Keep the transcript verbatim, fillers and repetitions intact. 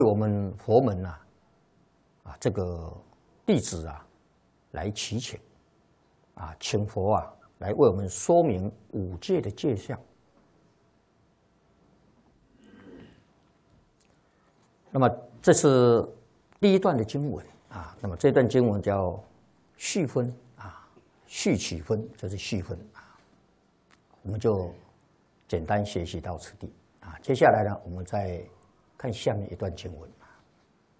我们佛门呐，啊，这个弟子啊，来祈请，啊，请佛啊来为我们说明五戒的戒相。那么这是第一段的经文啊，那么这段经文叫序分啊，序起分就是序分啊，我们就简单学习到此地啊。接下来呢，我们再看下面一段经文。